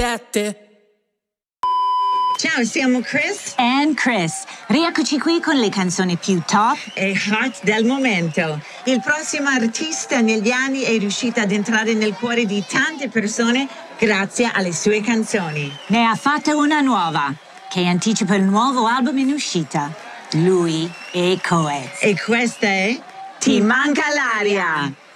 7. Ciao, siamo Chris and Chris. Rieccoci qui con le canzoni più top e hot del momento. Il prossimo artista negli anni è riuscito ad entrare nel cuore di tante persone grazie alle sue canzoni. Ne ha fatta una nuova, che anticipa il nuovo album in uscita. Lui e Coez. E questa è Ti manca l'aria.